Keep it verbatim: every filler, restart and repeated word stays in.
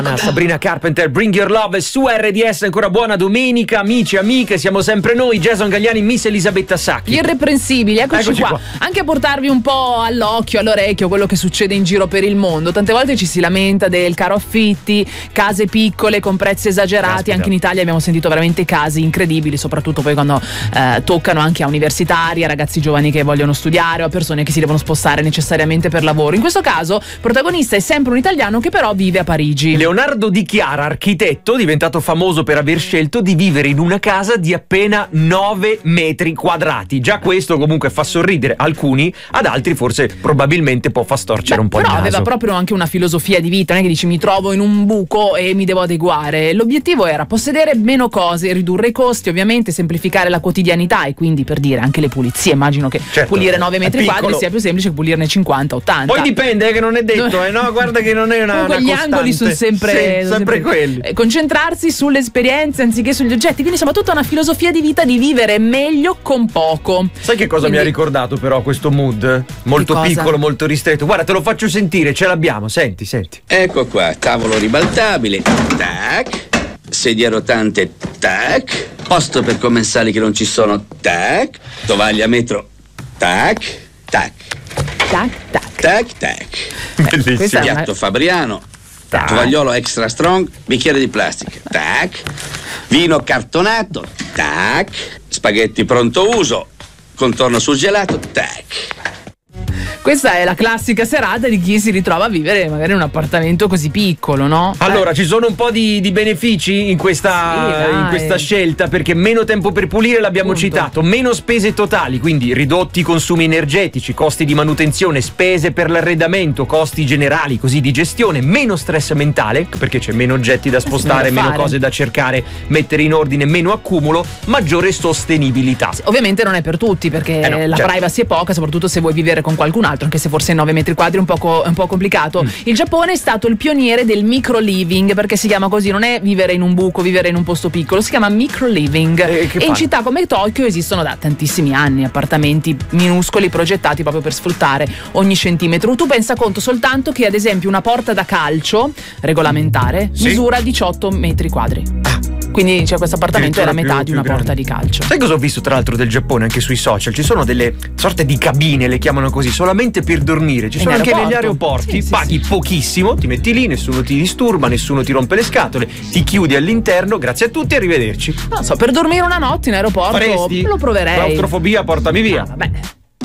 Sabrina Carpenter, Bring Your Love su R D S. Ancora buona domenica, amici, amiche, siamo sempre noi, Jason Galliani, Miss Elisabetta Sacchi. Gli irreprensibili, eccoci, eccoci qua. qua. Anche a portarvi un po' all'occhio, all'orecchio quello che succede in giro per il mondo. Tante volte ci si lamenta del caro affitti, case piccole con prezzi esagerati. Caspita. Anche in Italia abbiamo sentito veramente casi incredibili, soprattutto poi quando eh, toccano anche a universitari, a ragazzi giovani che vogliono studiare o a persone che si devono spostare necessariamente per lavoro. In questo caso, protagonista è sempre un italiano che però vive a Parigi. Leonardo Di Chiara, architetto, diventato famoso per aver scelto di vivere in una casa di appena nove metri quadrati. Già questo comunque fa sorridere alcuni, ad altri forse probabilmente può far storcere Beh, un po' il però naso. aveva proprio anche una filosofia di vita, non è che dici mi trovo in un buco e mi devo adeguare. L'obiettivo era possedere meno cose, ridurre i costi, ovviamente semplificare la quotidianità e quindi, per dire, anche le pulizie. Immagino che Certo, pulire nove metri piccolo. quadri sia più semplice che pulirne cinquanta ottanta. Poi dipende, eh, che non è detto, eh, no? Guarda che non è una, Comunque una gli costante. angoli sono sempre, Sì, sono sempre, sempre quelli. eh, concentrarsi sulle esperienze anziché sugli oggetti, quindi insomma tutta una filosofia di vita di vivere meglio con poco. Sai che cosa Quindi- mi ha ricordato però questo mood? Molto Che cosa? piccolo, molto ristretto. Guarda, te lo faccio sentire, ce l'abbiamo, senti, senti. Ecco qua, tavolo ribaltabile, tac, sedia rotante, tac, posto per commensali che non ci sono, tac, tovaglia a metro, tac, tac, Tac, tac. tac, tac, Bellissimo. questa è una- piatto Fabriano, Tac. tovagliolo extra strong, bicchiere di plastica, tac, vino cartonato, tac, spaghetti pronto uso, contorno surgelato, tac. Questa è la classica serata di chi si ritrova a vivere magari in un appartamento così piccolo, no? Allora, ci sono un po' di, di benefici in questa, Sì, dai. in questa scelta, perché meno tempo per pulire, l'abbiamo Punto. citato, meno spese totali, quindi ridotti consumi energetici, costi di manutenzione, spese per l'arredamento, costi generali così di gestione, meno stress mentale, perché c'è meno oggetti da spostare, meno da meno fare. cose da cercare, mettere in ordine, meno accumulo, maggiore sostenibilità. Ovviamente non è per tutti, perché Eh no, la certo. privacy è poca, soprattutto se vuoi vivere con qualcun altro, anche se forse nove metri quadri è un, poco, è un po' complicato. Mm. Il Giappone è stato il pioniere del micro living, perché si chiama così, non è vivere in un buco, vivere in un posto piccolo, si chiama micro living. E che e in fanno? città come Tokyo esistono da tantissimi anni appartamenti minuscoli progettati proprio per sfruttare ogni centimetro. Tu pensa conto soltanto che ad esempio una porta da calcio regolamentare Sì. misura diciotto metri quadri. Quindi cioè, questo appartamento è la Addirittura metà più- di una più porta grande. di calcio. Sai cosa ho visto tra l'altro del Giappone anche sui social? Ci sono delle sorte di cabine, le chiamano così, solamente per dormire. Ci In sono anche negli aeroporto. aeroporti, Sì, sì, paghi sì. pochissimo, ti metti lì, nessuno ti disturba, nessuno ti rompe le scatole, ti chiudi all'interno, grazie a tutti, arrivederci. Non so, per dormire una notte in aeroporto Faresti? lo proverei. Claustrofobia, portami via. Ah, vabbè.